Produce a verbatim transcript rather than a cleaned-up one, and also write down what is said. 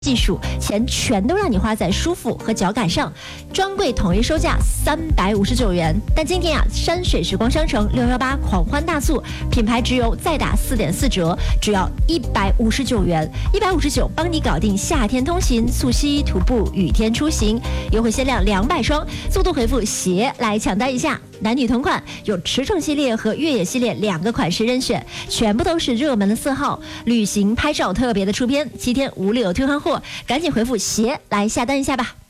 技术，钱全都让你花在舒服和脚感上。专柜统一售价三百五十九元，但今天啊，山水时光商城六幺八狂欢大促，品牌直邮再打四点四折，只要一百五十九元，一百五十九帮你搞定夏天通勤、溯溪、徒步、雨天出行，优惠限量两百双，速度回复鞋来抢单一下。男女同款，有驰骋系列和越野系列两个款式任选，全部都是热门的色号，旅行拍照特别的出片，七天无理由退换货，赶紧回复鞋来下单一下吧。